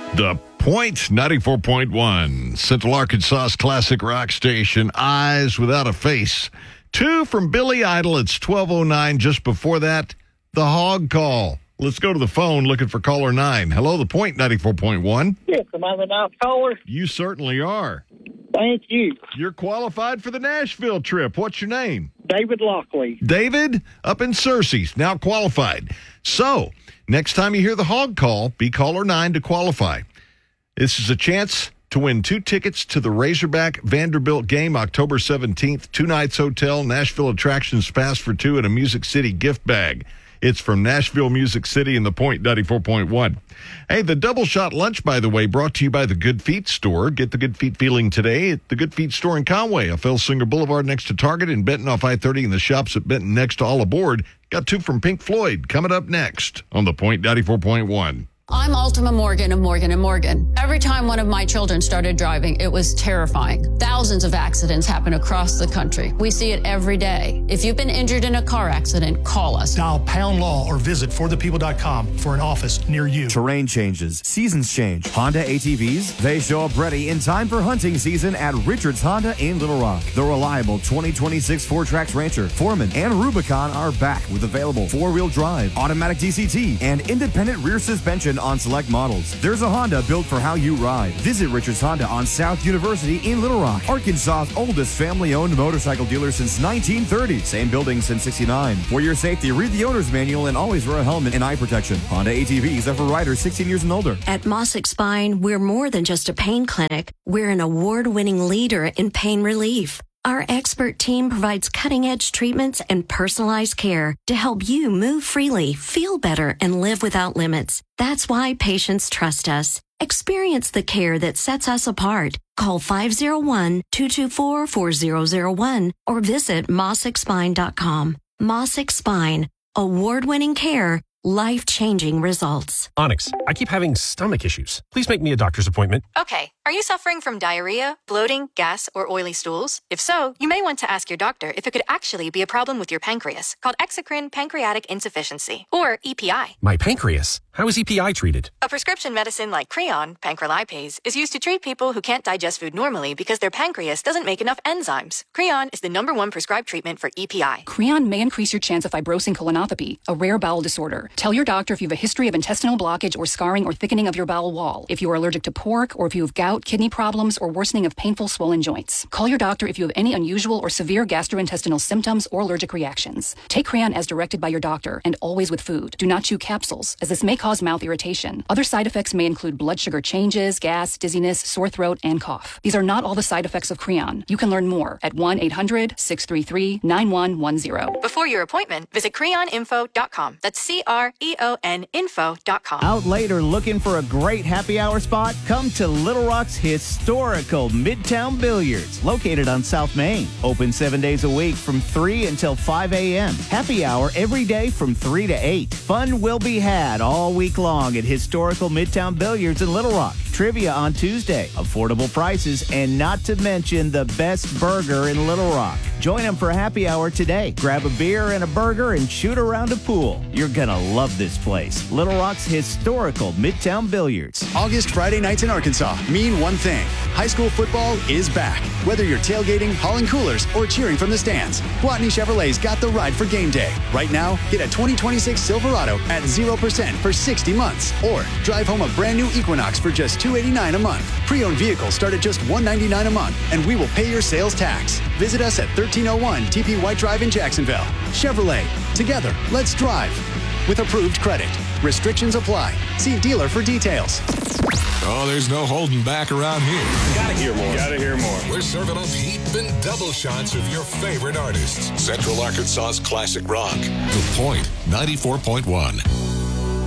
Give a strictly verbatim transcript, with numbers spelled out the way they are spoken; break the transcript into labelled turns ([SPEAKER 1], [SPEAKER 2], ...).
[SPEAKER 1] The Point, ninety-four point one, Central Arkansas's classic rock station, Eyes Without a Face. Two from Billy Idol. It's twelve oh nine. Just before that, the Hog Call. Let's go to the phone looking for caller nine. Hello, The Point, ninety-four point one.
[SPEAKER 2] Yes, am I the ninth caller?
[SPEAKER 1] You certainly are.
[SPEAKER 2] Thank you.
[SPEAKER 1] You're qualified for the Nashville trip. What's your name?
[SPEAKER 2] David Lockley.
[SPEAKER 1] David, up in Searcy's, now qualified. So, next time you hear the Hog Call, be caller nine to qualify. This is a chance to win two tickets to the Razorback Vanderbilt game October seventeenth. Two nights hotel, Nashville attractions pass for two, and a Music City gift bag. It's from Nashville, Music City, and The Point, ninety-four point one. Hey, the Double Shot Lunch, by the way, brought to you by the Good Feet Store. Get the Good Feet feeling today at the Good Feet Store in Conway, off Elsinger Boulevard next to Target, in Benton off I thirty, and the shops at Benton next to All Aboard. Got two from Pink Floyd coming up next on The Point, ninety-four point one.
[SPEAKER 3] I'm Ultima Morgan of Morgan and Morgan. Every time one of my children started driving, it was terrifying. Thousands of accidents happen across the country. We see it every day. If you've been injured in a car accident, call us.
[SPEAKER 4] Dial Pound Law or visit for the people dot com for an office near you.
[SPEAKER 5] Terrain changes, seasons change. Honda A T Vs, they show up ready in time for hunting season at Richards Honda in Little Rock. The reliable twenty twenty-six Ford Trax Rancher, Foreman, and Rubicon are back with available four-wheel drive, automatic D C T, and independent rear suspension on select models. There's a Honda built for how you ride. Visit Richards Honda on South University in Little Rock, Arkansas's oldest family-owned motorcycle dealer since nineteen thirty. Same building since sixty-nine. For your safety, read the owner's manual and always wear a helmet and eye protection. Honda A T Vs are for riders sixteen years and older.
[SPEAKER 6] At Mossick Spine, we're more than just a pain clinic. We're an award-winning leader in pain relief. Our expert team provides cutting-edge treatments and personalized care to help you move freely, feel better, and live without limits. That's why patients trust us. Experience the care that sets us apart. Call five oh one, two two four, four oh oh one or visit mossick spine dot com. Mossick Spine, award-winning care, life-changing results.
[SPEAKER 7] Onyx, I keep having stomach issues. Please make me a doctor's appointment.
[SPEAKER 8] Okay. Are you suffering from diarrhea, bloating, gas, or oily stools? If so, you may want to ask your doctor if it could actually be a problem with your pancreas, called exocrine pancreatic insufficiency, or E P I.
[SPEAKER 7] My pancreas? How is E P I treated?
[SPEAKER 8] A prescription medicine like Creon, pancrelipase, is used to treat people who can't digest food normally because their pancreas doesn't make enough enzymes. Creon is the number one prescribed treatment for E P I.
[SPEAKER 9] Creon may increase your chance of fibrosing colonopathy, a rare bowel disorder. Tell your doctor if you have a history of intestinal blockage or scarring or thickening of your bowel wall, if you are allergic to pork, or if you have gout, kidney problems, or worsening of painful swollen joints. Call your doctor if you have any unusual or severe gastrointestinal symptoms or allergic reactions. Take Creon as directed by your doctor and always with food. Do not chew capsules, as this may cause mouth irritation. Other side effects may include blood sugar changes, gas, dizziness, sore throat, and cough. These are not all the side effects of Creon. You can learn more at one eight hundred, six three three, nine one one zero.
[SPEAKER 8] Before your appointment, visit creon info dot com. That's C R E O N info dot com.
[SPEAKER 10] Out late or looking for a great happy hour spot? Come to Little Rock's historical Midtown Billiards, located on South Main. Open seven days a week from three until five a.m. Happy hour every day from three to eight. Fun will be had all week long at historical Midtown Billiards in Little Rock. Trivia on Tuesday, affordable prices, and not to mention the best burger in Little Rock. Join them for happy hour today. Grab a beer and a burger and shoot around a pool. You're gonna love this place. Little Rock's historical Midtown Billiards.
[SPEAKER 11] August Friday nights in Arkansas mean one thing. High school football is back. Whether you're tailgating, hauling coolers, or cheering from the stands, Gwatney Chevrolet's got the ride for game day. Right now, get a twenty twenty-six Silverado at zero percent for sixty months. Or drive home a brand new Equinox for just two hundred eighty-nine dollars a month. Pre-owned vehicles start at just one hundred ninety-nine dollars a month, and we will pay your sales tax. Visit us at thirteen oh one T P White Drive in Jacksonville. Chevrolet. Together, let's drive. With approved credit. Restrictions apply. See dealer for details.
[SPEAKER 12] Oh, there's no holding back around here.
[SPEAKER 13] Gotta hear more. Gotta hear more.
[SPEAKER 12] We're serving up heap and double shots of your favorite artists. Central Arkansas's classic rock. The Point, ninety-four point one.